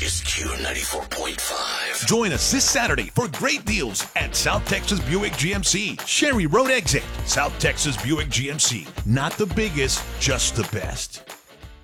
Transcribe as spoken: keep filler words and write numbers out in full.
is Q ninety-four point five. Join us this Saturday for great deals at South Texas Buick G M C. Sherry Road Exit. South Texas Buick G M C. Not the biggest, just the best.